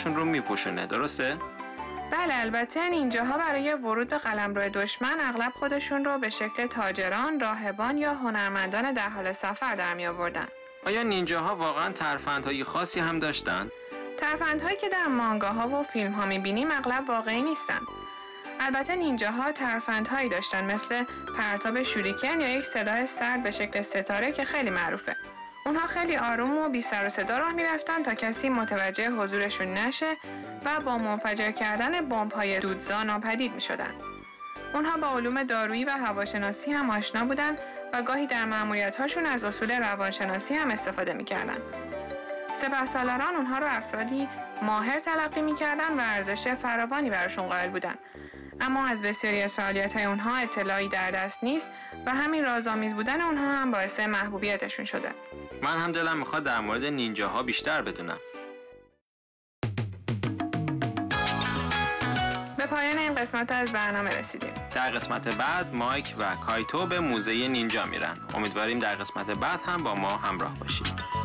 خودشون رو میپوشونه، درسته؟ بله، البته نینجاها برای ورود به قلمرو دشمن اغلب خودشون رو به شکل تاجران، راهبان یا هنرمندان در حال سفر در می آوردن. آیا نینجاها واقعا ترفندهای خاصی هم داشتن؟ ترفندهایی که در مانگاها و فیلم‌ها می‌بینیم اغلب واقعی نیستن. البته نینجاها ترفندهایی داشتن مثل پرتاب شوریکن یا یک سلاح سرد به شکل ستاره که خیلی معروفه. اونها خیلی آروم و بی سر و صدا راه می‌رفتن تا کسی متوجه حضورشون نشه و با منفجر کردن بمب‌های دودزا ناپدید می‌شدن. اونها با علوم دارویی و هواشناسی هم آشنا بودن و گاهی در مأموریت‌هاشون از اصول روانشناسی هم استفاده می‌کردن. سپهسالاران اونها رو افرادی ماهر تلقی می‌کردن و ارزش فراوانی براشون قائل بودن. اما از بسیاری از فعالیت‌های اونها اطلاعی در دست نیست و همین رازآمیز بودن اونها هم باعث محبوبیتشون شده. من هم دلم میخواد در مورد نینجاها بیشتر بدونم. به پایان این قسمت از برنامه رسیدیم. در قسمت بعد مایک و کایتو به موزه نینجا میرن. امیدواریم در قسمت بعد هم با ما همراه باشید.